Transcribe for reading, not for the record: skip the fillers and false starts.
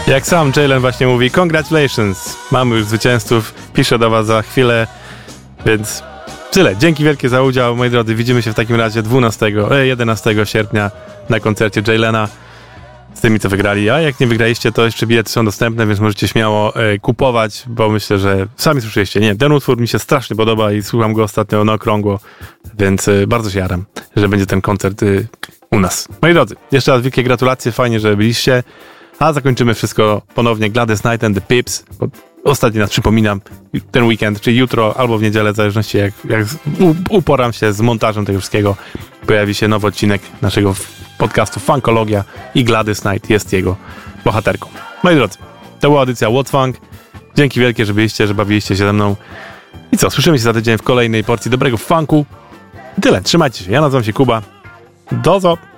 Jak sam Jalen właśnie mówi, congratulations, mamy już zwycięzców, piszę do was za chwilę, więc tyle. Dzięki wielkie za udział, moi drodzy, widzimy się w takim razie 11 sierpnia na koncercie Jalena z tymi, co wygrali, a jak nie wygraliście, to jeszcze bilety są dostępne, więc możecie śmiało kupować, bo myślę, że sami słyszeliście, nie, ten utwór mi się strasznie podoba i słucham go ostatnio na okrągło, więc bardzo się jaram, że będzie ten koncert u nas. Moi drodzy, jeszcze raz wielkie gratulacje, fajnie, że byliście, a zakończymy wszystko ponownie Gladys Knight and the Pips, bo ostatni raz przypominam, ten weekend, czyli jutro albo w niedzielę, w zależności jak uporam się z montażem tego wszystkiego, pojawi się nowy odcinek naszego podcastu Funkologia i Gladys Knight jest jego bohaterką. Moi drodzy, to była audycja What Funk. Dzięki wielkie, że byliście, że bawiliście się ze mną. I co, słyszymy się za tydzień w kolejnej porcji dobrego funku. I tyle, trzymajcie się. Ja nazywam się Kuba. Do zo!